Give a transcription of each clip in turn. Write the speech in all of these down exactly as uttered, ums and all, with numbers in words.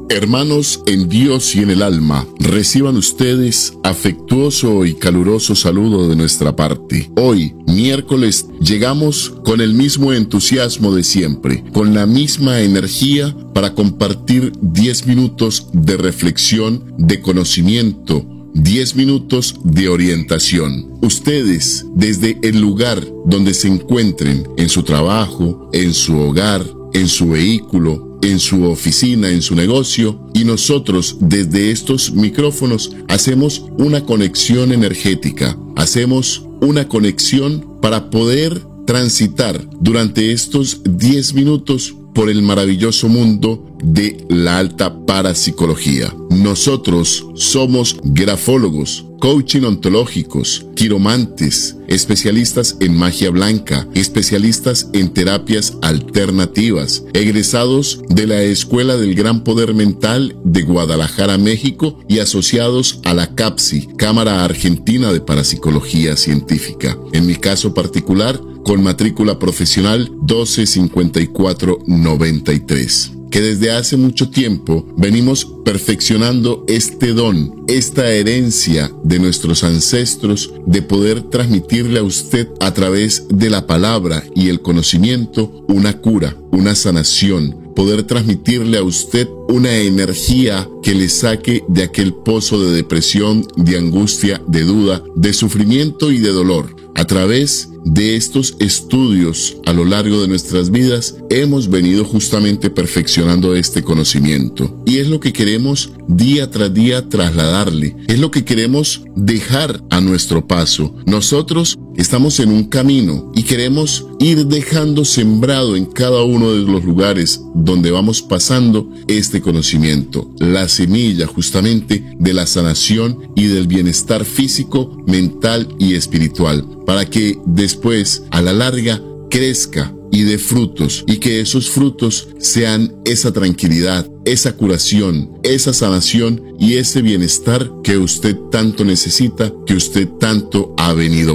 Hermanos en Dios y en el alma, reciban ustedes afectuoso y caluroso saludo de nuestra parte. Hoy, miércoles, llegamos con el mismo entusiasmo de siempre, con la misma energía para compartir diez minutos de reflexión, de conocimiento, diez minutos de orientación. Ustedes, desde el lugar donde se encuentren, en su trabajo, en su hogar, en su vehículo, en su oficina, en su negocio, y nosotros desde estos micrófonos hacemos una conexión energética, hacemos una conexión para poder transitar durante estos diez minutos por el maravilloso mundo de la alta parapsicología. Nosotros somos grafólogos, coaching ontológicos, quiromantes, especialistas en magia blanca, especialistas en terapias alternativas, egresados de la Escuela del Gran Poder Mental de Guadalajara, México, y asociados a la CAPSI, Cámara Argentina de Parapsicología Científica. En mi caso particular, con matrícula profesional doce cincuenta y cuatro noventa y tres. Que desde hace mucho tiempo venimos perfeccionando este don, esta herencia de nuestros ancestros, de poder transmitirle a usted a través de la palabra y el conocimiento una cura, una sanación, poder transmitirle a usted una energía que le saque de aquel pozo de depresión, de angustia, de duda, de sufrimiento y de dolor. A través de estos estudios a lo largo de nuestras vidas hemos venido justamente perfeccionando este conocimiento, y es lo que queremos día tras día trasladarle, es lo que queremos dejar a nuestro paso. Nosotros estamos en un camino y queremos ir dejando sembrado en cada uno de los lugares donde vamos pasando este conocimiento, la semilla justamente de la sanación y del bienestar físico, mental y espiritual, para que después, a la larga, crezca y dé frutos, y que esos frutos sean esa tranquilidad, esa curación, esa sanación y ese bienestar que usted tanto necesita, que usted tanto ha venido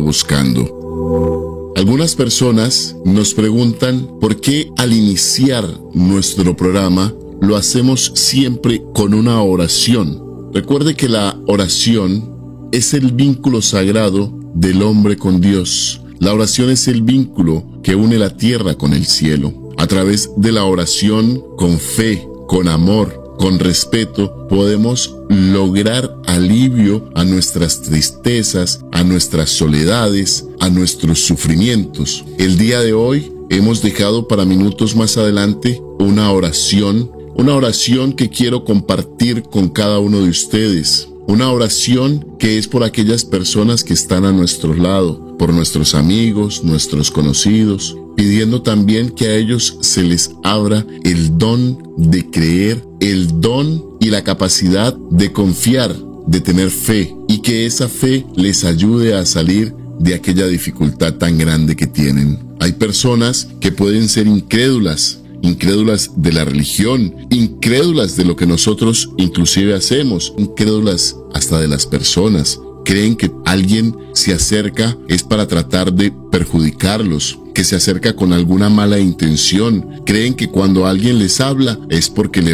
buscando. Algunas personas nos preguntan por qué al iniciar nuestro programa lo hacemos siempre con una oración. Recuerde que la oración es el vínculo sagrado del hombre con Dios. La oración es el vínculo que une la tierra con el cielo. A través de la oración, con fe, con amor, con respeto, podemos lograr alivio a nuestras tristezas, a nuestras soledades, a nuestros sufrimientos. El día de hoy hemos dejado para minutos más adelante una oración, una oración que quiero compartir con cada uno de ustedes. Una oración que es por aquellas personas que están a nuestro lado, por nuestros amigos, nuestros conocidos, pidiendo también que a ellos se les abra el don de creer, el don y la capacidad de confiar, de tener fe, y que esa fe les ayude a salir de aquella dificultad tan grande que tienen. Hay personas que pueden ser incrédulas, incrédulas de la religión, incrédulas de lo que nosotros inclusive hacemos, incrédulas hasta de las personas. Creen que alguien se acerca es para tratar de perjudicarlos, que se acerca con alguna mala intención. Creen que cuando alguien les habla es porque le